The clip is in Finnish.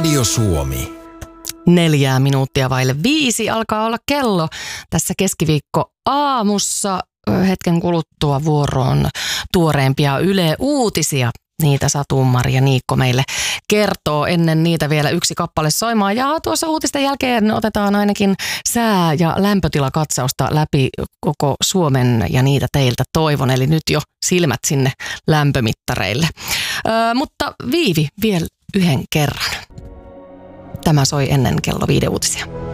Radio Suomi. 4 minuuttia vaille 5 alkaa olla kello tässä keskiviikko aamussa. Hetken kuluttua vuoroon tuoreempia Yle Uutisia. Niitä Satu-Mari ja Niikko meille kertoo. Ennen niitä vielä yksi kappale soimaan. Ja tuossa uutisten jälkeen otetaan ainakin sää- ja lämpötilakatsausta läpi koko Suomen ja niitä teiltä toivon. Eli nyt jo silmät sinne lämpömittareille. Mutta Viivi vielä yhden kerran. Tämä soi ennen kello 5 uutisia.